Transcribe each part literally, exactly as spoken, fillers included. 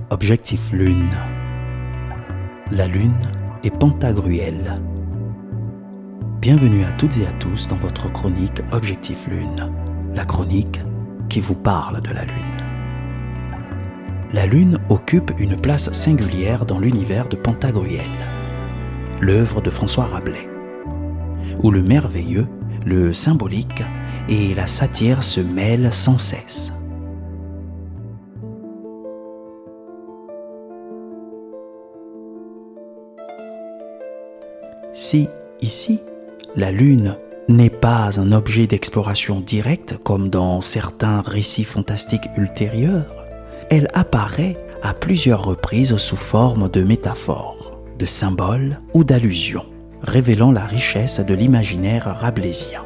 Objectif Lune. La Lune est Pantagruel. Bienvenue à toutes et à tous dans votre chronique Objectif Lune, la chronique qui vous parle de la Lune. La Lune occupe une place singulière dans l'univers de Pantagruel, l'œuvre de François Rabelais, où le merveilleux, le symbolique et la satire se mêlent sans cesse. Si, ici, la Lune n'est pas un objet d'exploration directe comme dans certains récits fantastiques ultérieurs, elle apparaît à plusieurs reprises sous forme de métaphores, de symboles ou d'allusions, révélant la richesse de l'imaginaire rabelaisien.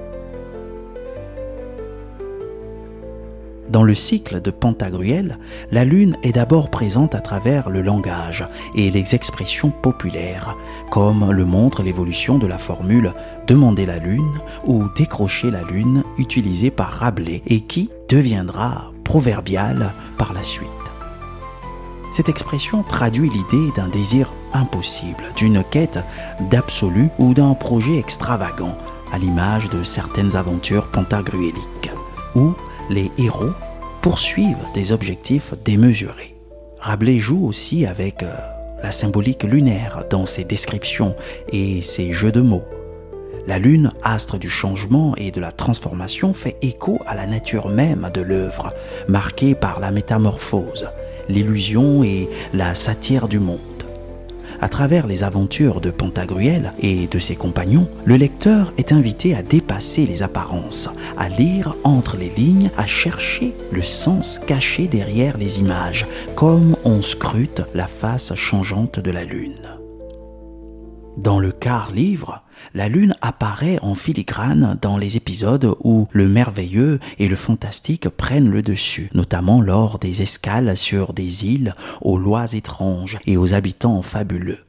Dans le cycle de Pantagruel, la Lune est d'abord présente à travers le langage et les expressions populaires, comme le montre l'évolution de la formule « demander la Lune » ou « décrocher la Lune » utilisée par Rabelais et qui deviendra proverbiale par la suite. Cette expression traduit l'idée d'un désir impossible, d'une quête d'absolu ou d'un projet extravagant, à l'image de certaines aventures pantagruéliques, où les héros poursuivent des objectifs démesurés. Rabelais joue aussi avec euh, la symbolique lunaire dans ses descriptions et ses jeux de mots. La Lune, astre du changement et de la transformation, fait écho à la nature même de l'œuvre, marquée par la métamorphose, l'illusion et la satire du monde. À travers les aventures de Pantagruel et de ses compagnons, le lecteur est invité à dépasser les apparences, à lire entre les lignes, à chercher le sens caché derrière les images, comme on scrute la face changeante de la Lune. Dans le quart-livre, la Lune apparaît en filigrane dans les épisodes où le merveilleux et le fantastique prennent le dessus, notamment lors des escales sur des îles aux lois étranges et aux habitants fabuleux.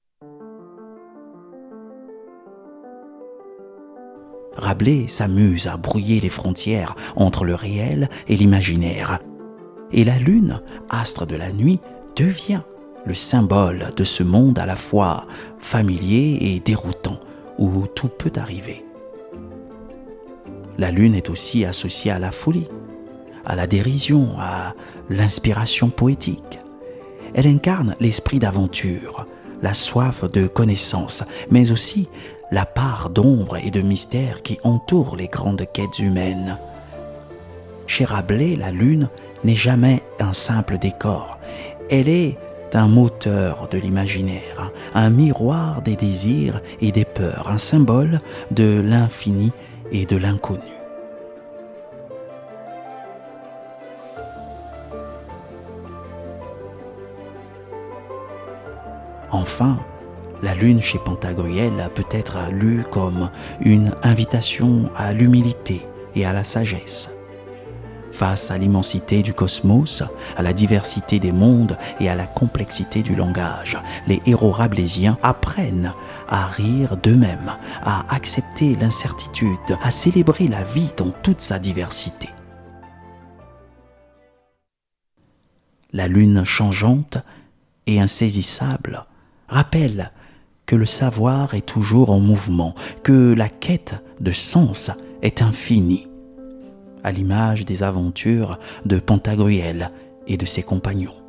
Rabelais s'amuse à brouiller les frontières entre le réel et l'imaginaire, et la Lune, astre de la nuit, devient le symbole de ce monde à la fois familier et déroutant, où tout peut arriver. La Lune est aussi associée à la folie, à la dérision, à l'inspiration poétique. Elle incarne l'esprit d'aventure, la soif de connaissance, mais aussi la part d'ombre et de mystère qui entoure les grandes quêtes humaines. Chez Rabelais, la Lune n'est jamais un simple décor. Elle est un moteur de l'imaginaire, un miroir des désirs et des peurs, un symbole de l'infini et de l'inconnu. Enfin, la Lune chez Pantagruel peut être lue comme une invitation à l'humilité et à la sagesse. Face à l'immensité du cosmos, à la diversité des mondes et à la complexité du langage, les héros rabelaisiens apprennent à rire d'eux-mêmes, à accepter l'incertitude, à célébrer la vie dans toute sa diversité. La Lune changeante et insaisissable rappelle que le savoir est toujours en mouvement, que la quête de sens est infinie, à l'image des aventures de Pantagruel et de ses compagnons.